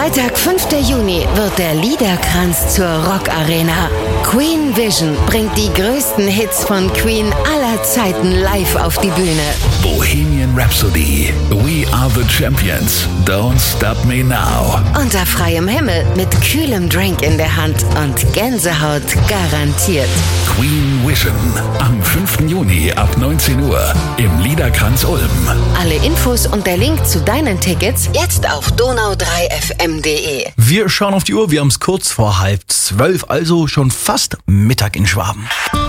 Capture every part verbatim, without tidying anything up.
Freitag, fünfter Juni, wird der Liederkranz zur Rockarena. Queen Vision bringt die größten Hits von Queen aller Zeiten live auf die Bühne. Bohemian Rhapsody, We Are the Champions, Don't Stop Me Now. Unter freiem Himmel mit kühlem Drink in der Hand und Gänsehaut garantiert. Queen Vision am fünften Juni ab neunzehn Uhr im Liederkranz Ulm. Alle Infos und der Link zu deinen Tickets jetzt auf donau drei f m punkt d e. Wir schauen auf die Uhr, wir haben es kurz vor halb zwölf, also schon fast Mittag in Schwaben.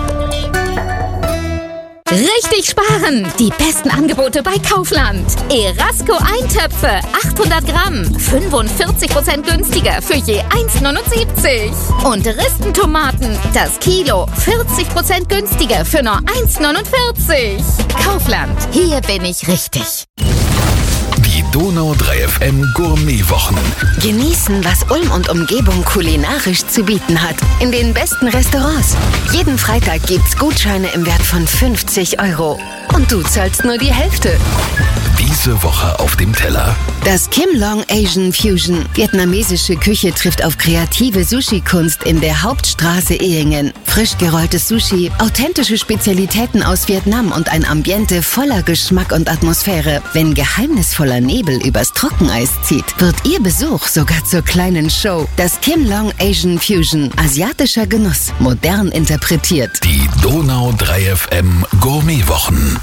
Richtig sparen! Die besten Angebote bei Kaufland. Erasco Eintöpfe, achthundert Gramm, fünfundvierzig Prozent günstiger für je eins neunundsiebzig. Und Ristentomaten, das Kilo, vierzig Prozent günstiger für nur eins neunundvierzig. Kaufland, hier bin ich richtig. Die Donau drei F M Gourmetwochen. Genießen, was Ulm und Umgebung kulinarisch zu bieten hat. In den besten Restaurants. Jeden Freitag gibt's Gutscheine im Wert von fünfzig Euro. Und du zahlst nur die Hälfte. Diese Woche auf dem Teller. Das Kim Long Asian Fusion. Vietnamesische Küche trifft auf kreative Sushi-Kunst in der Hauptstraße Ehingen. Frisch gerolltes Sushi, authentische Spezialitäten aus Vietnam und ein Ambiente voller Geschmack und Atmosphäre. Wenn geheimnisvoller Nebel übers Trockeneis zieht, wird Ihr Besuch sogar zur kleinen Show. Das Kim Long Asian Fusion. Asiatischer Genuss. Modern interpretiert. Die Donau drei F M Gourmetwochen.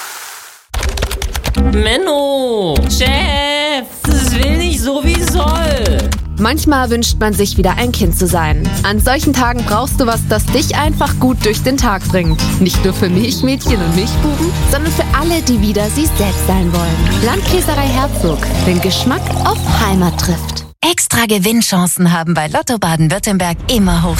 Menno, Chef, das will nicht so wie soll. Manchmal wünscht man sich wieder ein Kind zu sein. An solchen Tagen brauchst du was, das dich einfach gut durch den Tag bringt. Nicht nur für Milchmädchen und Milchbuben, sondern für alle, die wieder sie selbst sein wollen. Landkäserei Herzog, wenn Geschmack auf Heimat trifft. Extra Gewinnchancen haben bei Lotto Baden-Württemberg immer hoch.